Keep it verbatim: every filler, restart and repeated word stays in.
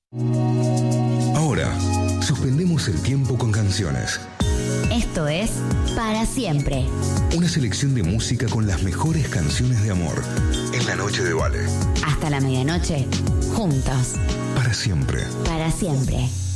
Ahora, suspendemos el tiempo con canciones. Esto es Para Siempre. Una selección de música con las mejores canciones de amor. En la noche de Vale. Hasta la medianoche, juntos. Para siempre. Para siempre.